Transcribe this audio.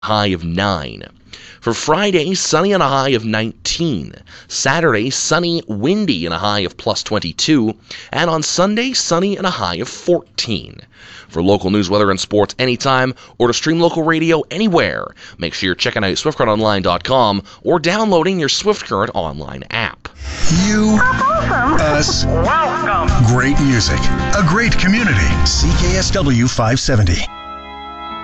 high of 9. For Friday, sunny and a high of 19. Saturday, sunny, windy and a high of plus 22. And on Sunday, sunny and a high of 14. For local news, weather, and sports anytime, or to stream local radio anywhere, make sure you're checking out SwiftCurrentOnline.com or downloading your Swift Current online app. You, us, welcome. Great music, a great community. CKSW 570.